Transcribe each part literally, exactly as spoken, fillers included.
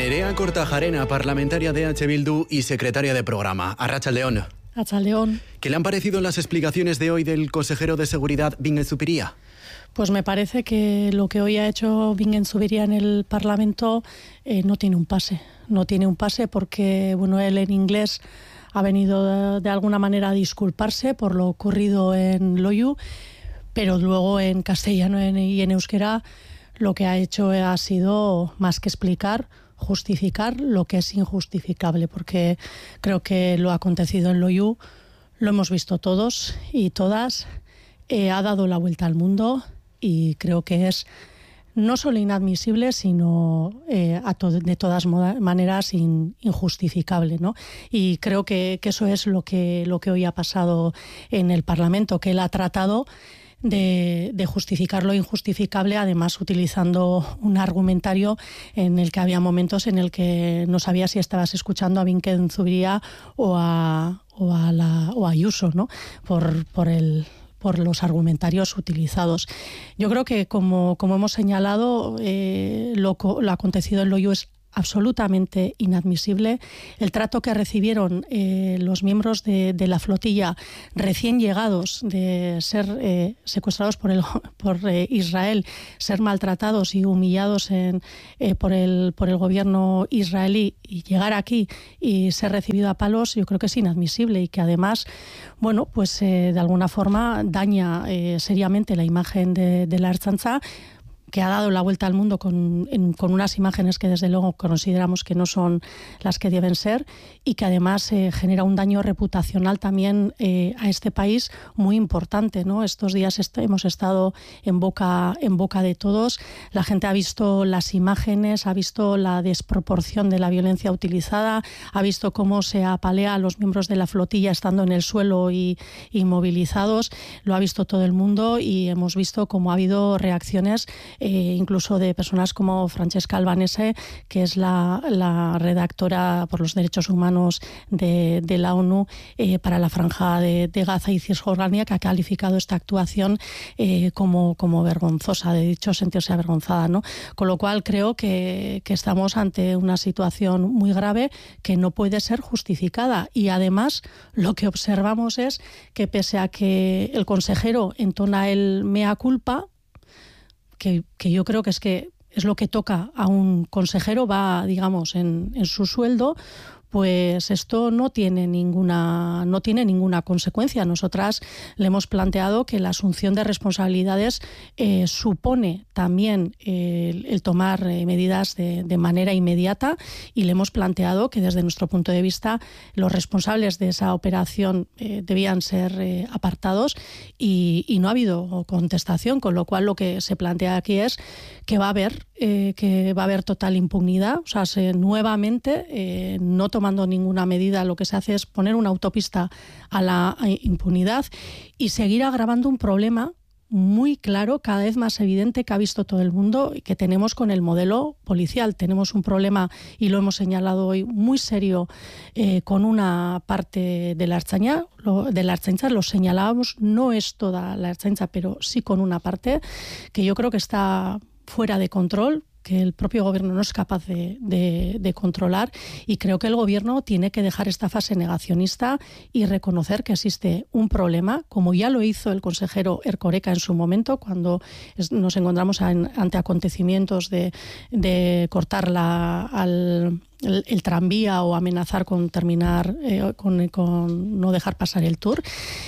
Nerea Kortajarena, parlamentaria de H. Bildu y secretaria de programa. Arratsaldeon. Arratsaldeon. ¿Qué le han parecido las explicaciones de hoy del consejero de Seguridad, Bingen Zupiria? Pues me parece que lo que hoy ha hecho Bingen Zupiria en el Parlamento eh, no tiene un pase. No tiene un pase porque, bueno, él en inglés ha venido de, de alguna manera a disculparse por lo ocurrido en Loiu, pero luego en castellano y en euskera lo que ha hecho ha sido más que explicar, justificar lo que es injustificable, porque creo que lo acontecido en Loiu lo hemos visto todos y todas, eh, ha dado la vuelta al mundo y creo que es no solo inadmisible, sino eh, a to- de todas moda- maneras in- injustificable, ¿no? Y creo que, que eso es lo que, lo que hoy ha pasado en el Parlamento, que él ha tratado De, de justificar lo injustificable, además utilizando un argumentario en el que había momentos en el que no sabía si estabas escuchando a Bingen Zupiria o a, o a, la, o a Ayuso, ¿no? Por, por el... por los argumentarios utilizados. Yo creo que, como, como hemos señalado, eh, lo, lo acontecido en Loiu es absolutamente inadmisible. El trato que recibieron eh, los miembros de, de la flotilla recién llegados, de ser eh, secuestrados por, el, por eh, Israel, ser maltratados y humillados en, eh, por, el, por el gobierno israelí y llegar aquí y ser recibido a palos, yo creo que es inadmisible y que además, bueno, pues eh, de alguna forma daña eh, seriamente la imagen de, de la Ertzaintza, que ha dado la vuelta al mundo con, en, con unas imágenes que desde luego consideramos que no son las que deben ser y que además eh, genera un daño reputacional también eh, a este país muy importante, ¿no? Estos días est- hemos estado en boca, en boca de todos. La gente ha visto las imágenes, ha visto la desproporción de la violencia utilizada, ha visto cómo se apalea a los miembros de la flotilla estando en el suelo y inmovilizados. Lo ha visto todo el mundo y hemos visto cómo ha habido reacciones Eh, incluso de personas como Francesca Albanese, que es la, la redactora por los derechos humanos de, de la ONU eh, para la Franja de, de Gaza y Cisjordania, que ha calificado esta actuación eh, como, como vergonzosa, de dicho sentirse avergonzada, ¿no? Con lo cual creo que, que estamos ante una situación muy grave que no puede ser justificada y además lo que observamos es que pese a que el consejero entona el mea culpa, Que, que yo creo que es que es lo que toca a un consejero, va, digamos, en, en su sueldo, pues esto no tiene ninguna, no tiene ninguna consecuencia. Nosotras le hemos planteado que la asunción de responsabilidades eh, supone también eh, el, el tomar eh, medidas de, de manera inmediata y le hemos planteado que desde nuestro punto de vista los responsables de esa operación eh, debían ser eh, apartados y, y no ha habido contestación, con lo cual lo que se plantea aquí es que va a haber, eh, que va a haber total impunidad, o sea, se, nuevamente eh, no tomando ninguna medida, lo que se hace es poner una autopista a la impunidad y seguir agravando un problema muy claro, cada vez más evidente, que ha visto todo el mundo y que tenemos con el modelo policial. Tenemos un problema, y lo hemos señalado hoy, muy serio eh, con una parte de la Ertzaintza, lo, de la Ertzaintza, lo señalábamos, no es toda la Ertzaintza, pero sí con una parte que yo creo que está fuera de control, que el propio gobierno no es capaz de, de, de controlar, y creo que el gobierno tiene que dejar esta fase negacionista y reconocer que existe un problema, como ya lo hizo el consejero Erkoreka en su momento, cuando es, nos encontramos en, ante acontecimientos de, de cortar la, al, el, el tranvía o amenazar con terminar, eh, con, con no dejar pasar el tour,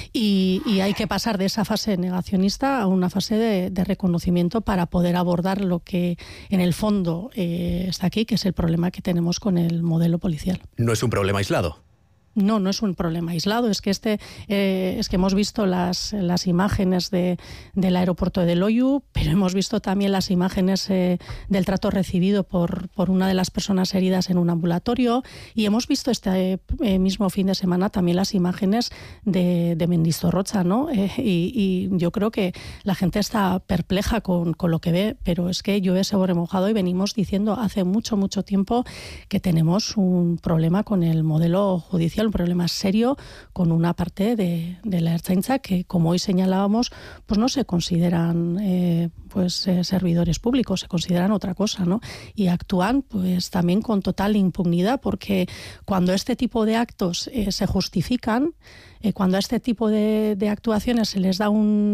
y, y hay que pasar de esa fase negacionista a una fase de, de reconocimiento para poder abordar lo que en el fondo eh, está aquí, que es el problema que tenemos con el modelo policial. No es un problema aislado. No, no es un problema aislado, es que este eh, es que hemos visto las, las imágenes de, del aeropuerto de Loiu, pero hemos visto también las imágenes eh, del trato recibido por, por una de las personas heridas en un ambulatorio, y hemos visto este eh, mismo fin de semana también las imágenes de, de Mendizorroza, ¿no? Eh, y, y yo creo que la gente está perpleja con, con lo que ve, pero es que llueve sobre mojado y venimos diciendo hace mucho, mucho tiempo que tenemos un problema con el modelo judicial, policial, un problema serio con una parte de, de la Ertzaintza que, como hoy señalábamos, pues no se consideran eh, pues eh, servidores públicos, se consideran otra cosa, ¿no? Y actúan pues también con total impunidad, porque cuando este tipo de actos eh, se justifican, eh, cuando a este tipo de, de actuaciones se les da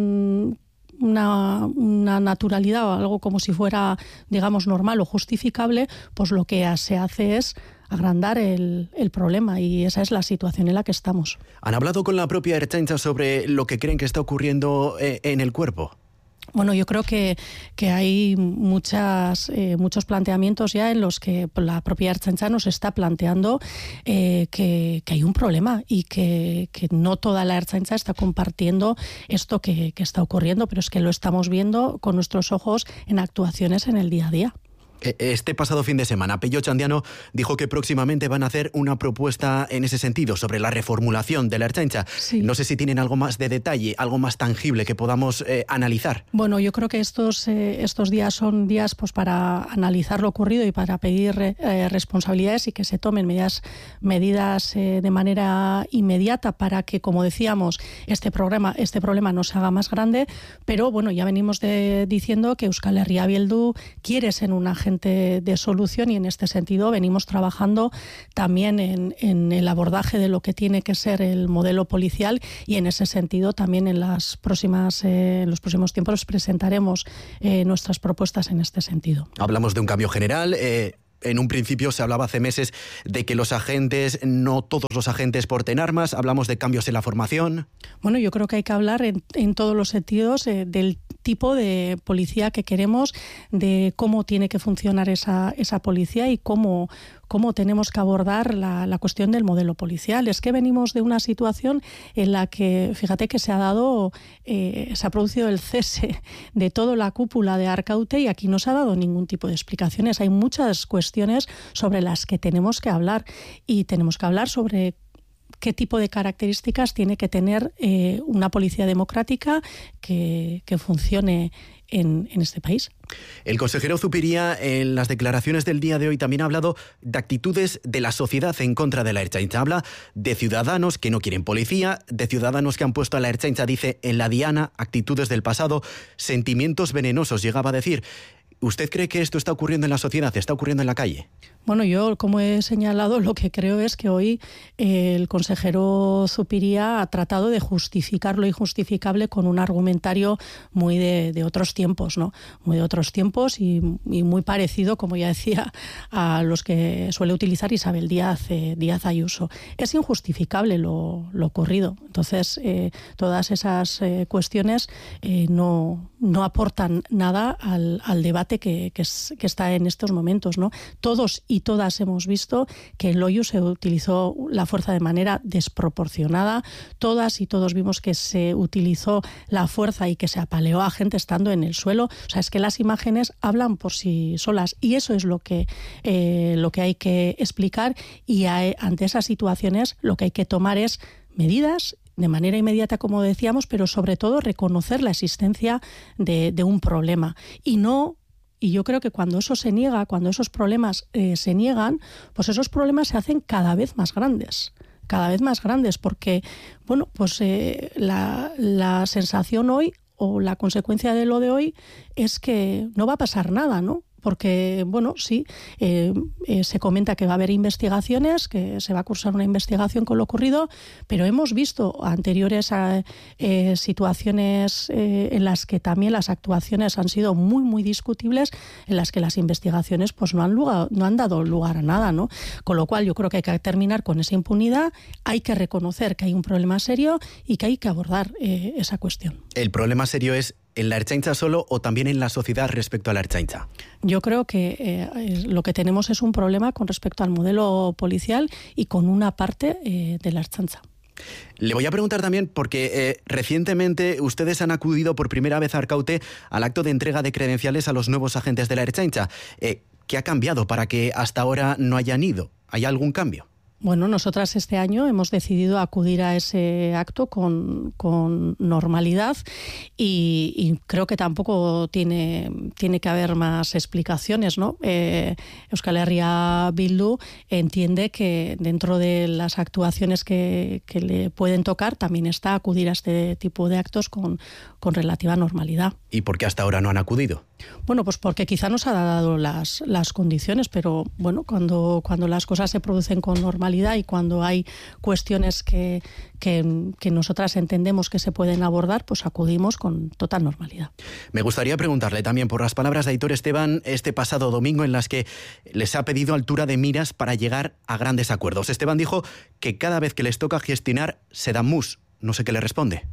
un Una, una naturalidad o algo como si fuera, digamos, normal o justificable, pues lo que se hace es agrandar el, el problema, y esa es la situación en la que estamos. ¿Han hablado con la propia Ertzaintza sobre lo que creen que está ocurriendo eh, en el cuerpo? Bueno, yo creo que, que hay muchas, eh, muchos planteamientos ya en los que la propia Ertzaintza nos está planteando eh, que, que hay un problema y que, que no toda la Ertzaintza está compartiendo esto que, que está ocurriendo, pero es que lo estamos viendo con nuestros ojos en actuaciones en el día a día. Este pasado fin de semana, Pello Chandiano dijo que próximamente van a hacer una propuesta en ese sentido, sobre la reformulación de la Ertzaintza. Sí. No sé si tienen algo más de detalle, algo más tangible que podamos eh, analizar. Bueno, yo creo que estos, eh, estos días son días pues, para analizar lo ocurrido y para pedir eh, responsabilidades y que se tomen medidas, medidas eh, de manera inmediata para que, como decíamos, este problema, este problema no se haga más grande. Pero bueno, ya venimos de, diciendo que Euskal Herria Bildu quiere ser una agenda de solución, y en este sentido venimos trabajando también en, en el abordaje de lo que tiene que ser el modelo policial, y en ese sentido también en las próximas eh, en los próximos tiempos presentaremos eh, nuestras propuestas en este sentido. Hablamos de un cambio general. Eh... En un principio se hablaba hace meses de que los agentes, no todos los agentes porten armas. Hablamos de cambios en la formación. Bueno, yo creo que hay que hablar en, en todos los sentidos eh, del tipo de policía que queremos, de cómo tiene que funcionar esa, esa policía y cómo, cómo tenemos que abordar la, la cuestión del modelo policial. Es que venimos de una situación en la que, fíjate que se ha dado, eh, se ha producido el cese de toda la cúpula de Arkaute, y aquí no se ha dado ningún tipo de explicaciones. Hay muchas cuestiones sobre las que tenemos que hablar, y tenemos que hablar sobre qué tipo de características tiene que tener eh, una policía democrática que, que funcione en, en este país. El consejero Zupiria, en las declaraciones del día de hoy, también ha hablado de actitudes de la sociedad en contra de la Ertzaintza. Habla de ciudadanos que no quieren policía, de ciudadanos que han puesto a la Ertzaintza, dice, en la diana, actitudes del pasado, sentimientos venenosos, llegaba a decir. ¿Usted cree que esto está ocurriendo en la sociedad, está ocurriendo en la calle? Bueno, yo, como he señalado, lo que creo es que hoy eh, el consejero Zupiria ha tratado de justificar lo injustificable con un argumentario muy de, de otros tiempos, ¿no? Muy de otros tiempos y, y muy parecido, como ya decía, a los que suele utilizar Isabel Díaz, eh, Díaz Ayuso. Es injustificable lo, lo ocurrido. Entonces, eh, todas esas eh, cuestiones eh, no, no aportan nada al, al debate que, que, es, que está en estos momentos, ¿no? Todos y todas hemos visto que en Loiu se utilizó la fuerza de manera desproporcionada. Todas y todos vimos que se utilizó la fuerza y que se apaleó a gente estando en el suelo. O sea, es que las imágenes hablan por sí solas, y eso es lo que, eh, lo que hay que explicar, y hay, ante esas situaciones lo que hay que tomar es medidas de manera inmediata, como decíamos, pero sobre todo reconocer la existencia de, de un problema, y no Y yo creo que cuando eso se niega, cuando esos problemas eh, se niegan, pues esos problemas se hacen cada vez más grandes, cada vez más grandes, porque, bueno, pues eh, la, la sensación hoy, o la consecuencia de lo de hoy, es que no va a pasar nada, ¿no? Porque, bueno, sí, eh, eh, se comenta que va a haber investigaciones, que se va a cursar una investigación con lo ocurrido, pero hemos visto anteriores a, eh, situaciones eh, en las que también las actuaciones han sido muy, muy discutibles, en las que las investigaciones pues no han, lugar, no han dado lugar a nada, ¿no? Con lo cual yo creo que hay que terminar con esa impunidad, hay que reconocer que hay un problema serio y que hay que abordar eh, esa cuestión. ¿El problema serio es en la Ertzaintza solo o también en la sociedad respecto a la Ertzaintza? Yo creo que eh, lo que tenemos es un problema con respecto al modelo policial y con una parte eh, de la Ertzaintza. Le voy a preguntar también porque eh, recientemente ustedes han acudido por primera vez a Arkaute al acto de entrega de credenciales a los nuevos agentes de la Ertzaintza. Eh, ¿Qué ha cambiado para que hasta ahora no hayan ido? ¿Hay algún cambio? Bueno, nosotras este año hemos decidido acudir a ese acto con, con normalidad y, y creo que tampoco tiene, tiene que haber más explicaciones, ¿no? Eh, Euskal Herria Bildu entiende que dentro de las actuaciones que, que le pueden tocar también está acudir a este tipo de actos con, con relativa normalidad. ¿Y por qué hasta ahora no han acudido? Bueno, pues porque quizá nos ha dado las, las condiciones, pero bueno, cuando, cuando las cosas se producen con normalidad y cuando hay cuestiones que, que, que nosotras entendemos que se pueden abordar, pues acudimos con total normalidad. Me gustaría preguntarle también por las palabras de Aitor Esteban este pasado domingo en las que les ha pedido altura de miras para llegar a grandes acuerdos. Esteban dijo que cada vez que les toca gestionar se dan mus. No sé qué le responde.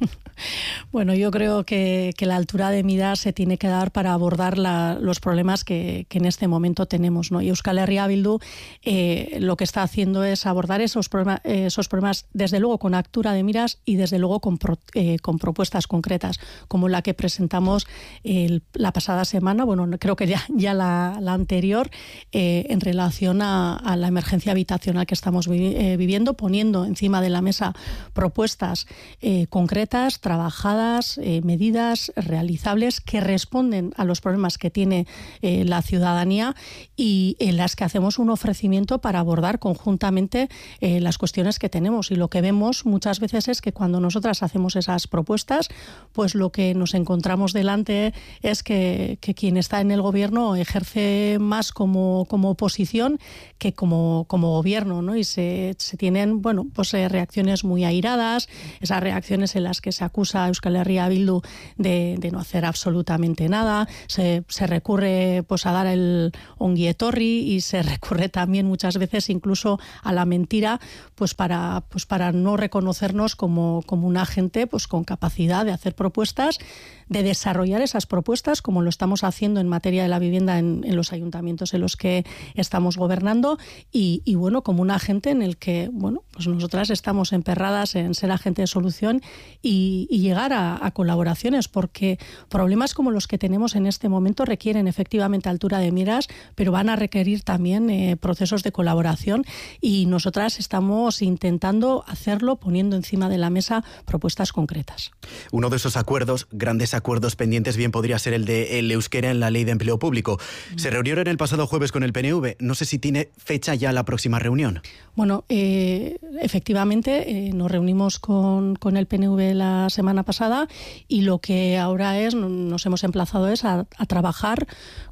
Bueno, yo creo que, que la altura de miras se tiene que dar para abordar la, los problemas que, que en este momento tenemos, ¿no? Y Euskal Herria Bildu eh, lo que está haciendo es abordar esos problemas, eh, esos problemas desde luego con altura de miras y desde luego con, pro, eh, con propuestas concretas, como la que presentamos el, la pasada semana, bueno, creo que ya, ya la, la anterior, eh, en relación a, a la emergencia habitacional que estamos vi, eh, viviendo, poniendo encima de la mesa propuestas eh, concretas, trabajadas, eh, medidas realizables que responden a los problemas que tiene eh, la ciudadanía y en las que hacemos un ofrecimiento para abordar conjuntamente eh, las cuestiones que tenemos. Y lo que vemos muchas veces es que cuando nosotras hacemos esas propuestas, pues lo que nos encontramos delante es que, que quien está en el gobierno ejerce más como, como oposición que como, como gobierno, ¿no? Y se, se tienen, bueno, pues eh, reacciones muy airadas, esas reacciones en las que se acusa a Euskal Herria Bildu de, de no hacer absolutamente nada, se, se recurre pues a dar el ongi etorri y se recurre también muchas veces incluso a la mentira pues para, pues para no reconocernos como, como un agente pues con capacidad de hacer propuestas, de desarrollar esas propuestas como lo estamos haciendo en materia de la vivienda en, en los ayuntamientos en los que estamos gobernando y, y bueno, como un agente en el que bueno, pues nosotras estamos emperradas en ser agente de solución y, y llegar a, a colaboraciones, porque problemas como los que tenemos en este momento requieren efectivamente altura de miras, pero van a requerir también eh, procesos de colaboración y nosotras estamos intentando hacerlo poniendo encima de la mesa propuestas concretas. Uno de esos acuerdos, grandes acuerdos pendientes, bien podría ser el de el euskera en la Ley de Empleo Público. Se reunieron el pasado jueves con el P N V. No sé si tiene fecha ya la próxima reunión. Bueno, eh, efectivamente eh, nos reunimos con, con el P N V la semana pasada y lo que ahora es, nos hemos emplazado es a, a trabajar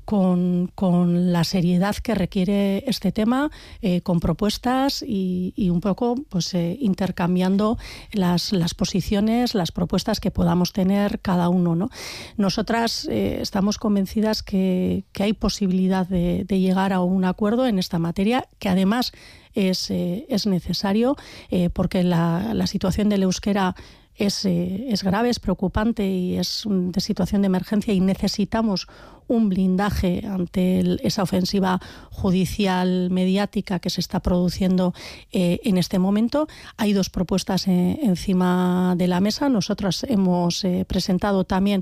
con, con la seriedad que requiere este tema, eh, con propuestas y, y un poco pues eh, intercambiando las, las posiciones, las propuestas que podamos tener cada uno, ¿no? Nosotras eh, estamos convencidas que, que hay posibilidad de, de llegar a un acuerdo en esta materia, que además es, eh, es necesario eh, porque la, la situación del euskera Es, eh, es grave, es preocupante y es de situación de emergencia y necesitamos un blindaje ante el, esa ofensiva judicial mediática que se está produciendo eh, en este momento. Hay dos propuestas eh, encima de la mesa. Nosotros hemos eh, presentado también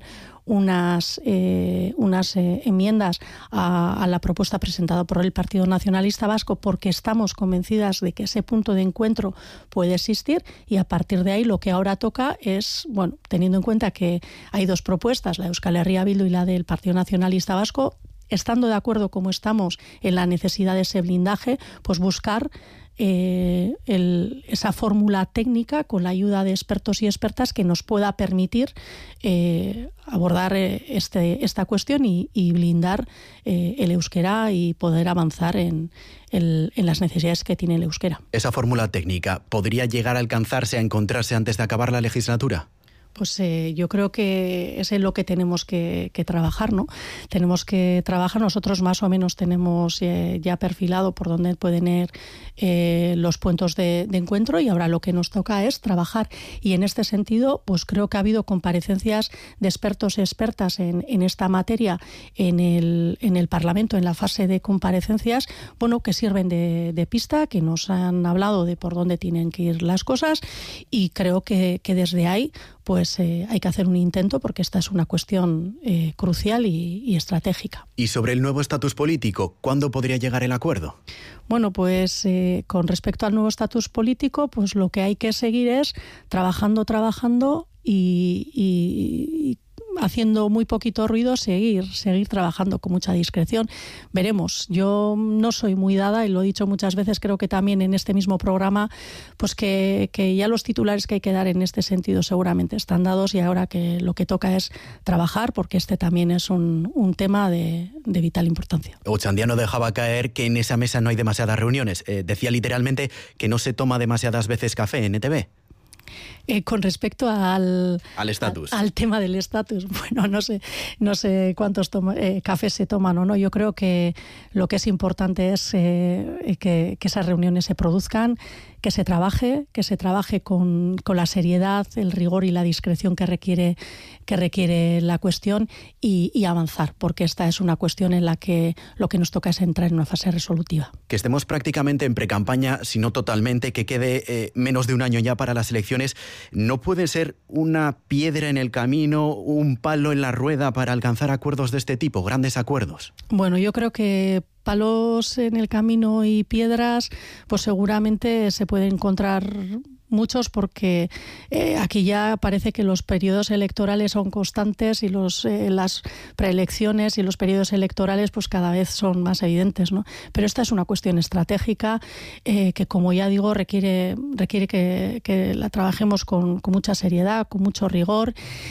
unas, eh, unas eh, enmiendas a, a la propuesta presentada por el Partido Nacionalista Vasco porque estamos convencidas de que ese punto de encuentro puede existir y a partir de ahí lo que ahora toca es, bueno, teniendo en cuenta que hay dos propuestas, la de Euskal Herria Bildu y la del Partido Nacionalista Vasco, estando de acuerdo como estamos en la necesidad de ese blindaje, pues buscar Eh, el, esa fórmula técnica con la ayuda de expertos y expertas que nos pueda permitir eh, abordar eh, este, esta cuestión y, y blindar eh, el euskera y poder avanzar en, el, en las necesidades que tiene el euskera. ¿Esa fórmula técnica podría llegar a alcanzarse, a encontrarse antes de acabar la legislatura? Pues eh, yo creo que es en lo que tenemos que, que trabajar, ¿no? Tenemos que trabajar, nosotros más o menos tenemos eh, ya perfilado por dónde pueden ir eh, los puntos de, de encuentro y ahora lo que nos toca es trabajar. Y en este sentido, pues creo que ha habido comparecencias de expertos y expertas en, en esta materia en el, en el Parlamento, en la fase de comparecencias, bueno, que sirven de, de pista, que nos han hablado de por dónde tienen que ir las cosas y creo que, que desde ahí pues eh, hay que hacer un intento porque esta es una cuestión eh, crucial y, y estratégica. ¿Y sobre el nuevo estatus político, cuándo podría llegar el acuerdo? Bueno, pues eh, con respecto al nuevo estatus político, pues lo que hay que seguir es trabajando, trabajando y, y, y haciendo muy poquito ruido, seguir, seguir trabajando con mucha discreción. Veremos. Yo no soy muy dada, y lo he dicho muchas veces, creo que también en este mismo programa, pues que, que ya los titulares que hay que dar en este sentido seguramente están dados, y ahora que lo que toca es trabajar, porque este también es un, un tema de, de vital importancia. Ochandiano dejaba caer que en esa mesa no hay demasiadas reuniones. Eh, decía literalmente que no se toma demasiadas veces café en E T V. Eh, con respecto al al estatus, al, al tema del estatus, bueno, no sé, no sé cuántos toma, eh, cafés se toman o no. Yo creo que lo que es importante es eh, que, que esas reuniones se produzcan, que se trabaje, que se trabaje con, con la seriedad, el rigor y la discreción que requiere, que requiere la cuestión, y, y avanzar, porque esta es una cuestión en la que lo que nos toca es entrar en una fase resolutiva. Que estemos prácticamente en precampaña, si no totalmente, que quede eh, menos de un año ya para las elecciones, ¿no puede ser una piedra en el camino, un palo en la rueda para alcanzar acuerdos de este tipo, grandes acuerdos? Bueno, yo creo que palos en el camino y piedras, pues seguramente se puede encontrar muchos, porque eh, aquí ya parece que los periodos electorales son constantes, y los eh, las preelecciones y los periodos electorales pues cada vez son más evidentes, ¿no? Pero esta es una cuestión estratégica eh, que, como ya digo, requiere requiere que, que la trabajemos con, con mucha seriedad, con mucho rigor,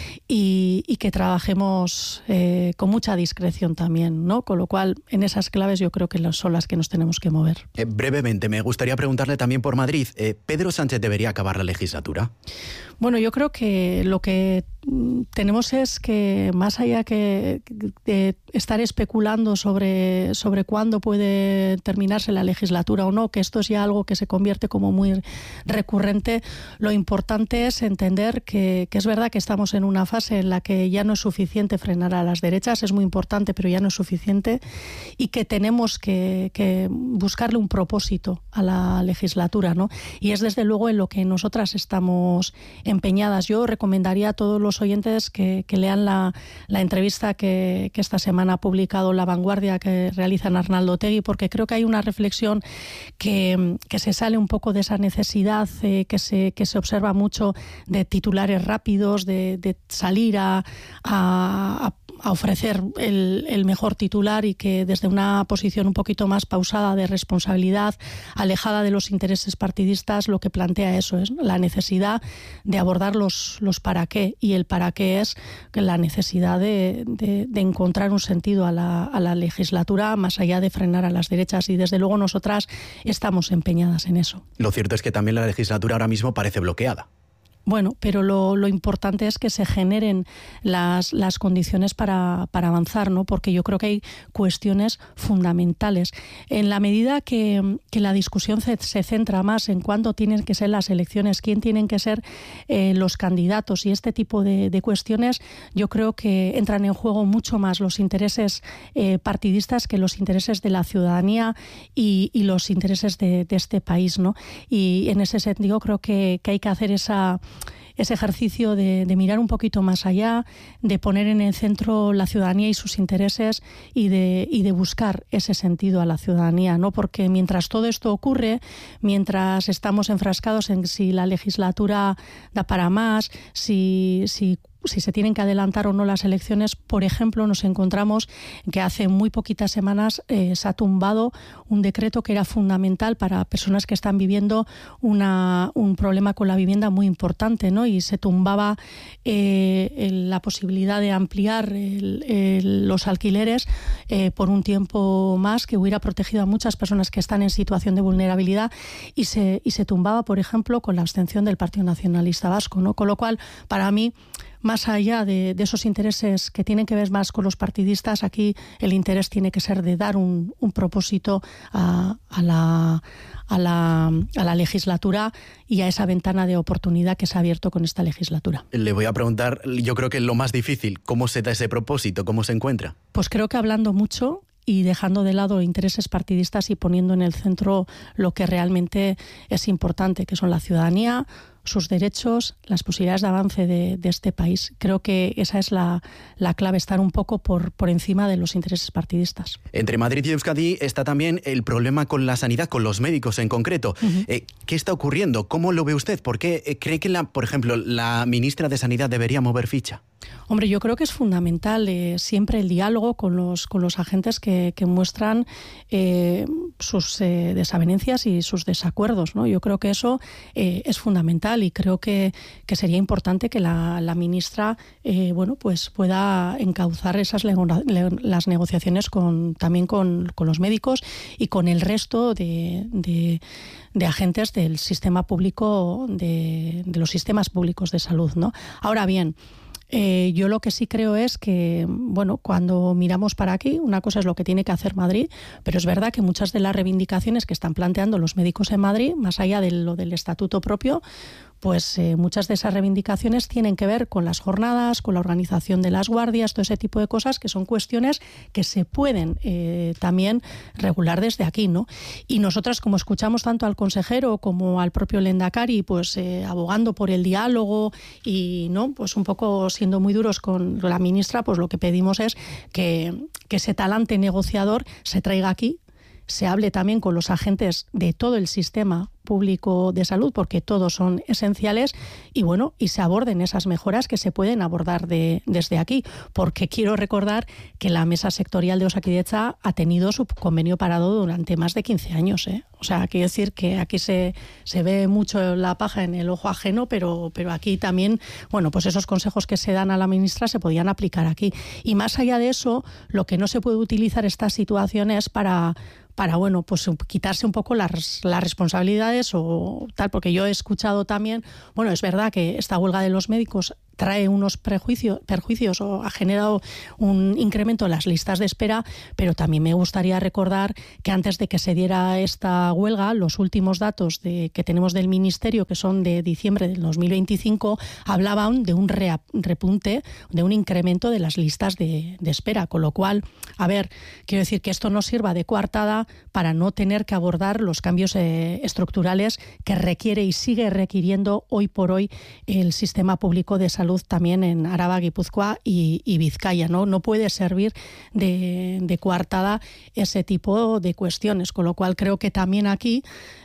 y, y que trabajemos eh, con mucha discreción también, ¿no? Con lo cual, en esas claves yo creo que son las que nos tenemos que mover. Eh, brevemente, me gustaría preguntarle también por Madrid. Eh, ¿Pedro Sánchez debería acabar la legislatura? Bueno, yo creo que lo que tenemos es que, más allá que de estar especulando sobre, sobre cuándo puede terminarse la legislatura o no, que esto es ya algo que se convierte como muy recurrente, lo importante es entender que, que es verdad que estamos en una fase en la que ya no es suficiente frenar a las derechas, es muy importante, pero ya no es suficiente, y que tenemos que, que buscarle un propósito a la legislatura, ¿no? Y es desde luego en lo que nosotras estamos empeñadas. Yo recomendaría a todos los oyentes que, que lean la, la entrevista que, que esta semana ha publicado La Vanguardia, que realizan Arnaldo Otegi, porque creo que hay una reflexión que, que se sale un poco de esa necesidad eh, que, se, que se observa mucho de titulares rápidos, de, de salir a, a, a ofrecer el, el mejor titular, y que desde una posición un poquito más pausada, de responsabilidad, alejada de los intereses partidistas, lo que plantea eso es la necesidad de abordar los, los para qué, y el para qué es la necesidad de, de, de encontrar un sentido a la, a la legislatura, más allá de frenar a las derechas, y desde luego nosotras estamos empeñadas en eso. Lo cierto es que también la legislatura ahora mismo parece bloqueada. Bueno, pero lo, lo importante es que se generen las, las condiciones para, para avanzar, ¿no? Porque yo creo que hay cuestiones fundamentales. En la medida que, que la discusión se, se centra más en cuándo tienen que ser las elecciones, quién tienen que ser eh, los candidatos y este tipo de, de cuestiones, yo creo que entran en juego mucho más los intereses eh, partidistas que los intereses de la ciudadanía y, y los intereses de, de este país, ¿no? Y en ese sentido creo que, que hay que hacer esa... ese ejercicio de, de mirar un poquito más allá, de poner en el centro la ciudadanía y sus intereses, y de, y de buscar ese sentido a la ciudadanía, ¿no? Porque mientras todo esto ocurre, mientras estamos enfrascados en si la legislatura da para más, si, si si se tienen que adelantar o no las elecciones, por ejemplo, nos encontramos que hace muy poquitas semanas eh, se ha tumbado un decreto que era fundamental para personas que están viviendo una, un problema con la vivienda muy importante, ¿no? Y se tumbaba eh, el, la posibilidad de ampliar el, el, los alquileres eh, por un tiempo más, que hubiera protegido a muchas personas que están en situación de vulnerabilidad, y se, y se tumbaba, por ejemplo, con la abstención del Partido Nacionalista Vasco, ¿no? Con lo cual, para mí, más allá de, de esos intereses que tienen que ver más con los partidistas, aquí el interés tiene que ser de dar un, un propósito a, a, la, a, la, a la legislatura y a esa ventana de oportunidad que se ha abierto con esta legislatura. Le voy a preguntar, yo creo que lo más difícil, ¿cómo se da ese propósito? ¿Cómo se encuentra? Pues creo que hablando mucho y dejando de lado intereses partidistas y poniendo en el centro lo que realmente es importante, que son la ciudadanía, sus derechos, las posibilidades de avance de, de este país. Creo que esa es la, la clave, estar un poco por, por encima de los intereses partidistas. Entre Madrid y Euskadi está también el problema con la sanidad, con los médicos en concreto. Uh-huh. Eh, ¿Qué está ocurriendo? ¿Cómo lo ve usted? ¿Por qué eh, cree que, la, por ejemplo, la ministra de Sanidad debería mover ficha? Hombre, yo creo que es fundamental eh, siempre el diálogo con los, con los agentes que, que muestran eh, sus eh, desavenencias y sus desacuerdos, ¿no? Yo creo que eso eh, es fundamental y creo que, que sería importante que la, la ministra eh, bueno, pues pueda encauzar esas le, le, las negociaciones con, también con, con los médicos y con el resto de, de, de agentes del sistema público, de, de los sistemas públicos de salud, ¿no? Ahora bien, Eh, yo lo que sí creo es que, bueno, cuando miramos para aquí, una cosa es lo que tiene que hacer Madrid, pero es verdad que muchas de las reivindicaciones que están planteando los médicos en Madrid, más allá de lo del estatuto propio, pues eh, muchas de esas reivindicaciones tienen que ver con las jornadas, con la organización de las guardias, todo ese tipo de cosas que son cuestiones que se pueden eh, también regular desde aquí, ¿no? Y nosotras, como escuchamos tanto al consejero como al propio Lehendakari, pues eh, abogando por el diálogo y, ¿no?, pues un poco siendo muy duros con la ministra, pues lo que pedimos es que, que ese talante negociador se traiga aquí, se hable también con los agentes de todo el sistema público de salud, porque todos son esenciales, y bueno, y se aborden esas mejoras que se pueden abordar de, desde aquí, porque quiero recordar que la mesa sectorial de Osakidetza ha tenido su convenio parado durante más de quince años, ¿eh? O sea, quiero decir que aquí se, se ve mucho la paja en el ojo ajeno, pero, pero aquí también, bueno, pues esos consejos que se dan a la ministra se podían aplicar aquí. Y más allá de eso, lo que no se puede utilizar estas situaciones para para, bueno, pues quitarse un poco las, las responsabilidades o tal, porque yo he escuchado también, bueno, es verdad que esta huelga de los médicos trae unos prejuicios, perjuicios o ha generado un incremento en las listas de espera, pero también me gustaría recordar que antes de que se diera esta huelga, los últimos datos de, que tenemos del Ministerio, que son de diciembre del dos mil veinticinco, hablaban de un re, repunte, de un incremento de las listas de, de espera, con lo cual, a ver, quiero decir que esto no sirva de coartada para no tener que abordar los cambios eh, estructurales que requiere y sigue requiriendo hoy por hoy el sistema público de salud también en Araba, Guipúzcoa y, y Vizcaya, ¿no? No puede servir de, de coartada ese tipo de cuestiones, con lo cual creo que también aquí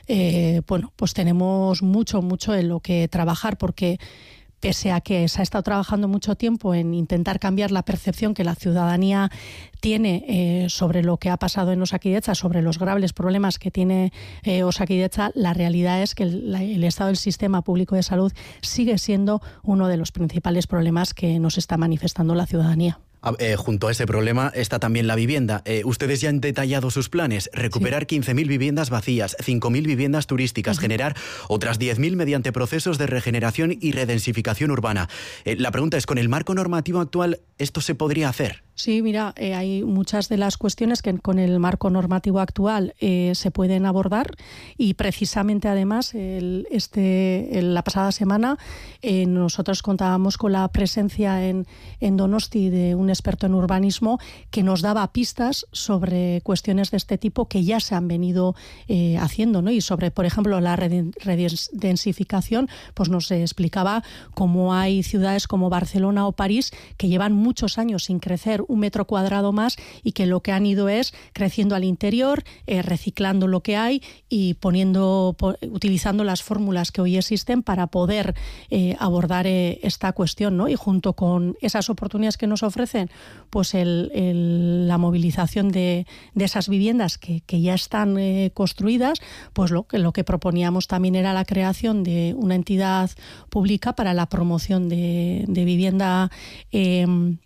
eh, bueno, pues tenemos mucho, mucho en lo que trabajar, porque pese a que se ha estado trabajando mucho tiempo en intentar cambiar la percepción que la ciudadanía tiene eh, sobre lo que ha pasado en Osakidetza, sobre los graves problemas que tiene eh, Osakidetza, la realidad es que el, el estado del sistema público de salud sigue siendo uno de los principales problemas que nos está manifestando la ciudadanía. Eh, junto a ese problema está también la vivienda. Eh, ustedes ya han detallado sus planes. Recuperar sí. quince mil viviendas vacías, cinco mil viviendas turísticas, uh-huh. generar otras diez mil mediante procesos de regeneración y redensificación urbana. Eh, la pregunta es, ¿con el marco normativo actual esto se podría hacer? Sí, mira, eh, hay muchas de las cuestiones que con el marco normativo actual eh, se pueden abordar y precisamente además el, este, el, la pasada semana eh, nosotros contábamos con la presencia en, en Donosti de un experto en urbanismo que nos daba pistas sobre cuestiones de este tipo que ya se han venido eh, haciendo, ¿no? Y sobre, por ejemplo, la redensificación, pues nos explicaba cómo hay ciudades como Barcelona o París que llevan muchos años sin crecer un metro cuadrado más y que lo que han ido es creciendo al interior, eh, reciclando lo que hay y poniendo, po, utilizando las fórmulas que hoy existen para poder eh, abordar eh, esta cuestión, ¿no? Y junto con esas oportunidades que nos ofrecen, pues el, el, la movilización de, de esas viviendas que, que ya están eh, construidas, pues lo, lo que proponíamos también era la creación de una entidad pública para la promoción de, de vivienda eh,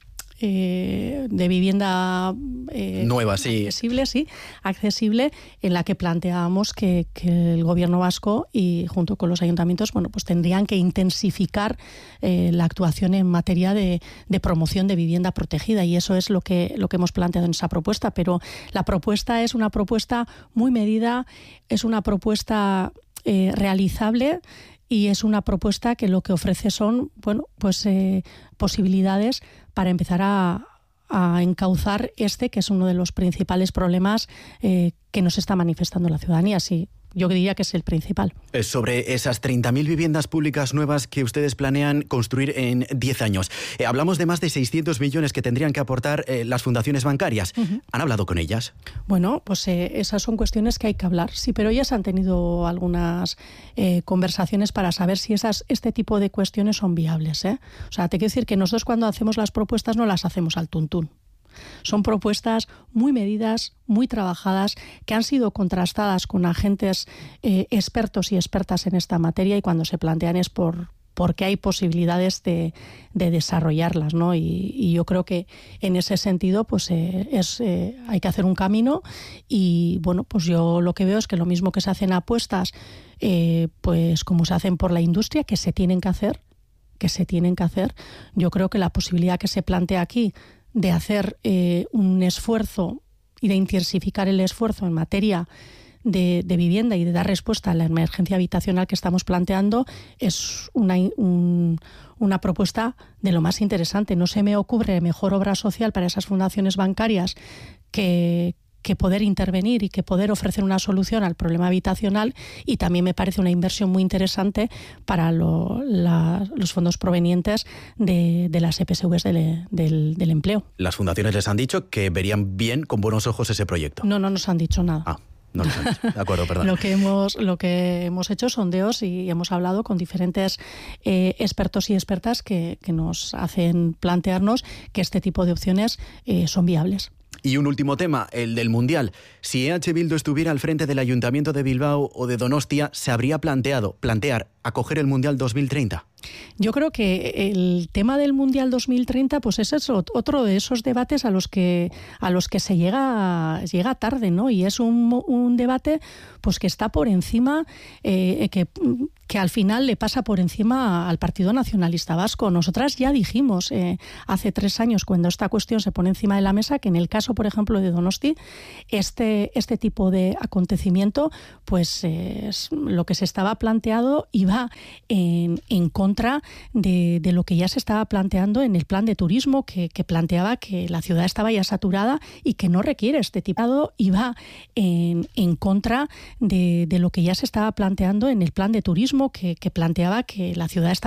Eh, de vivienda eh, nueva, sí. accesible, sí, accesible, en la que planteábamos que, que el gobierno vasco y junto con los ayuntamientos, bueno, pues tendrían que intensificar eh, la actuación en materia de, de promoción de vivienda protegida, y eso es lo que lo que hemos planteado en esa propuesta. Pero la propuesta es una propuesta muy medida, es una propuesta eh, realizable. Y es una propuesta que lo que ofrece son, bueno, pues eh, posibilidades para empezar a, a encauzar este, que es uno de los principales problemas eh, que nos está manifestando la ciudadanía. Sí, yo diría que es el principal. Sobre esas treinta mil viviendas públicas nuevas que ustedes planean construir en diez años. Eh, hablamos de más de seiscientos millones que tendrían que aportar eh, las fundaciones bancarias. Uh-huh. ¿Han hablado con ellas? Bueno, pues eh, esas son cuestiones que hay que hablar. Sí, pero ellas han tenido algunas eh, conversaciones para saber si esas, este tipo de cuestiones son viables, ¿eh? O sea, te quiero decir que nosotros cuando hacemos las propuestas no las hacemos al tuntún. Son propuestas muy medidas, muy trabajadas, que han sido contrastadas con agentes eh, expertos y expertas en esta materia, y cuando se plantean es por porque hay posibilidades de, de desarrollarlas, ¿no? Y, y yo creo que en ese sentido pues eh, es, eh, hay que hacer un camino, y bueno, pues yo lo que veo es que lo mismo que se hacen apuestas, eh, pues como se hacen por la industria, que se tienen que hacer, que se tienen que hacer, yo creo que la posibilidad que se plantea aquí de hacer eh, un esfuerzo y de intensificar el esfuerzo en materia de, de vivienda y de dar respuesta a la emergencia habitacional que estamos planteando es una, un, una propuesta de lo más interesante. No se me ocurre mejor obra social para esas fundaciones bancarias que, que poder intervenir y que poder ofrecer una solución al problema habitacional, y también me parece una inversión muy interesante para lo, la, los fondos provenientes de, de las E P S Vs del, del, del empleo. ¿Las fundaciones les han dicho que verían bien, con buenos ojos, ese proyecto? No, no nos han dicho nada. Ah. No, no, de acuerdo, perdón. lo que hemos lo que hemos hecho sondeos y hemos hablado con diferentes eh, expertos y expertas que, que nos hacen plantearnos que este tipo de opciones eh, son viables. Y un último tema, el del Mundial. Si E H Bildu estuviera al frente del Ayuntamiento de Bilbao o de Donostia, ¿se habría planteado plantear acoger el Mundial dos mil treinta? Yo creo que el tema del Mundial dos mil treinta, pues ese es otro de esos debates a los que a los que se llega llega tarde, ¿no? Y es un, un debate pues que está por encima, eh, que, que al final le pasa por encima al Partido Nacionalista Vasco. Nosotras ya dijimos eh, hace tres años, cuando esta cuestión se pone encima de la mesa, que en el caso, por ejemplo, de Donosti, este, este tipo de acontecimiento, pues eh, es lo que se estaba planteado iba en, en contra De, de lo que ya se estaba planteando en el plan de turismo, que, que planteaba que la ciudad estaba ya saturada y que no requiere este tipo. Iba en, en contra de, de lo que ya se estaba planteando en el plan de turismo, que, que planteaba que la ciudad estaba